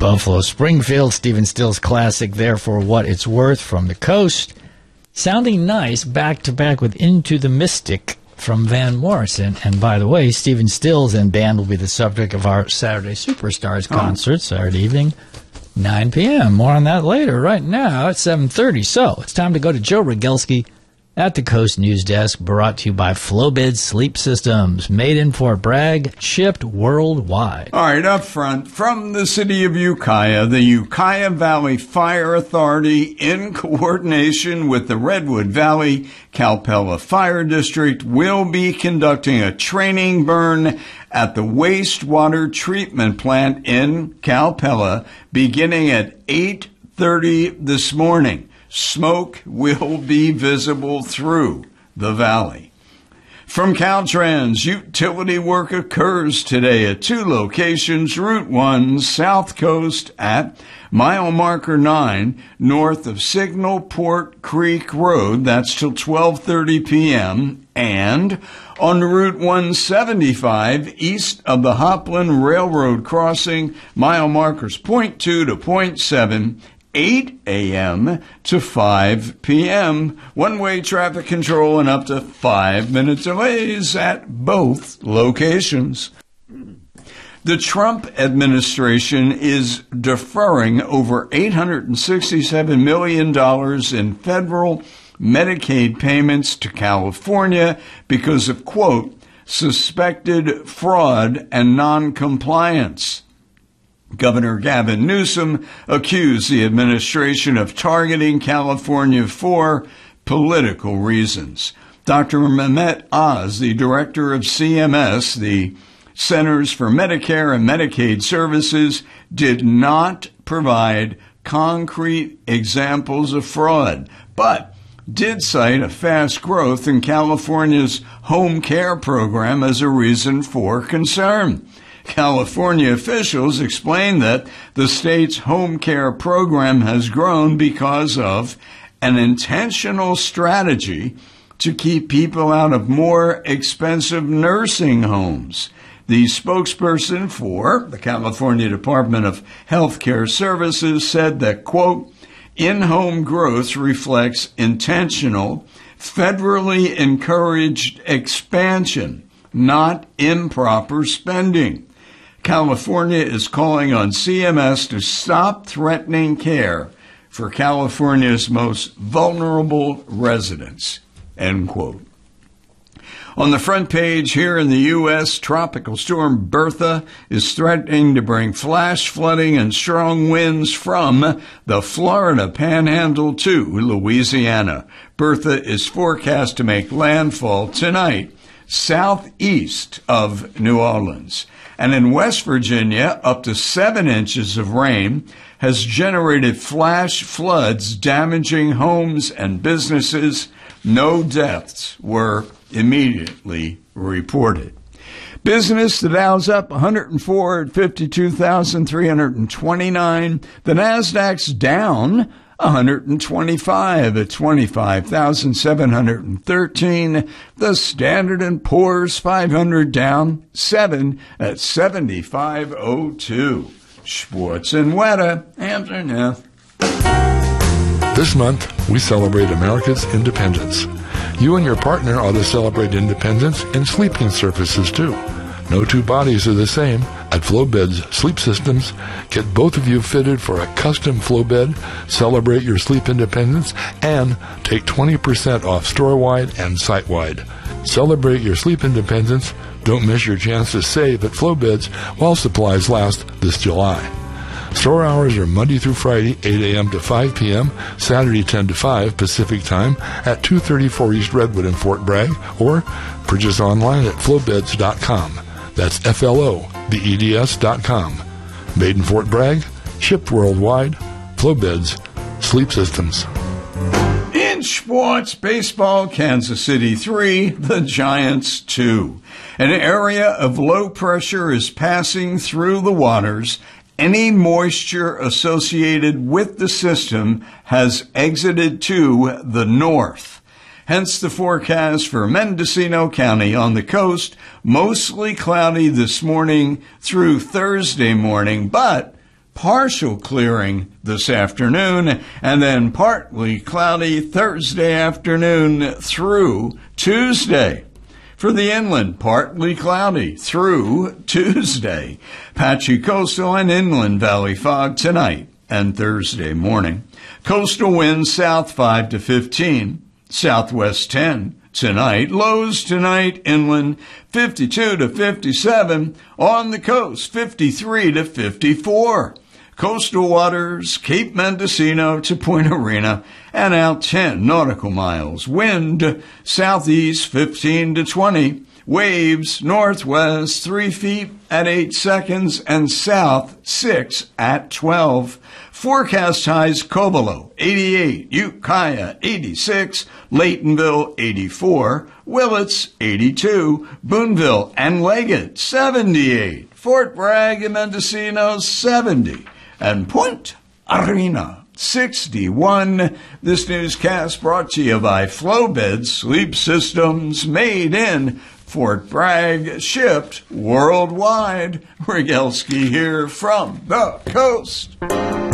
Buffalo Springfield. Stephen Stills classic there for what it's worth from the coast. Sounding nice back to back with Into the Mystic from Van Morrison. And by the way, Stephen Stills and band will be the subject of our Saturday Superstars concert, Saturday evening, 9 p.m. More on that later. Right now, it's 7:30. So it's time to go to Joe Rogelski at the Coast News Desk, brought to you by Flowbid Sleep Systems, made in Fort Bragg, shipped worldwide. All right, up front, from the city of Ukiah, the Ukiah Valley Fire Authority, in coordination with the Redwood Valley Calpella Fire District, will be conducting a training burn at the wastewater treatment plant in Calpella, beginning at 8:30 this morning. Smoke will be visible through the valley. From Caltrans, utility work occurs today at two locations. Route 1, South Coast at mile marker 9, north of Signal Port Creek Road. That's till 12:30 p.m. And on Route 175, east of the Hopland Railroad crossing, mile markers 0.2 to 0.7, 8 a.m. to 5 p.m. One-way traffic control and up to 5-minute delays at both locations. The Trump administration is deferring over $867 million in federal Medicaid payments to California because of, quote, suspected fraud and noncompliance. Governor Gavin Newsom accused the administration of targeting California for political reasons. Dr. Mehmet Oz, the director of CMS, the Centers for Medicare and Medicaid Services, did not provide concrete examples of fraud, but did cite a fast growth in California's home care program as a reason for concern. California officials explained that the state's home care program has grown because of an intentional strategy to keep people out of more expensive nursing homes. The spokesperson for the California Department of Health Care Services said that, quote, in-home growth reflects intentional, federally encouraged expansion, not improper spending. California is calling on CMS to stop threatening care for California's most vulnerable residents, end quote. On the front page here in the U.S., Tropical Storm Bertha is threatening to bring flash flooding and strong winds from the Florida Panhandle to Louisiana. Bertha is forecast to make landfall tonight southeast of New Orleans. And in West Virginia, up to 7 inches of rain has generated flash floods damaging homes and businesses. No deaths were immediately reported. Business, the Dow's up 104 at 52,329. The Nasdaq's down 125 at 25,713. The Standard & Poor's 500 down 7 at 7502. Sports and weather, Amsterdam. This month, we celebrate America's independence. You and your partner ought to celebrate independence in sleeping surfaces, too. No two bodies are the same. At Flowbeds Sleep Systems, get both of you fitted for a custom flow bed, celebrate your sleep independence, and take 20% off store-wide and site-wide. Celebrate your sleep independence. Don't miss your chance to save at Flowbeds while supplies last this July. Store hours are Monday through Friday, 8 a.m. to 5 p.m., Saturday 10 to 5 Pacific Time at 234 East Redwood in Fort Bragg, or purchase online at flowbeds.com. That's FLOBEDS.com. Made in Fort Bragg, shipped worldwide. Flowbeds Sleep Systems. In sports, baseball, Kansas City 3, the Giants 2. An area of low pressure is passing through the waters. Any moisture associated with the system has exited to the north. Hence the forecast for Mendocino County on the coast, mostly cloudy this morning through Thursday morning, but partial clearing this afternoon, and then partly cloudy Thursday afternoon through Tuesday. For the inland, partly cloudy through Tuesday. Patchy coastal and inland valley fog tonight and Thursday morning. Coastal winds south 5 to 15, southwest 10 tonight. Lows tonight inland 52 to 57, on the coast 53 to 54. Coastal waters, Cape Mendocino to Point Arena, and out 10 nautical miles. Wind southeast 15 to 20. Waves northwest 3 feet at 8 seconds and south 6 at 12. Forecast highs: Cobolo 88, Ukiah 86, Laytonville 84, Willits 82, Boonville and Leggett 78, Fort Bragg and Mendocino 70, and Point Arena 61. This newscast brought to you by Flowbed Sleep Systems, made in Fort Bragg, shipped worldwide. Rygelski here from the coast.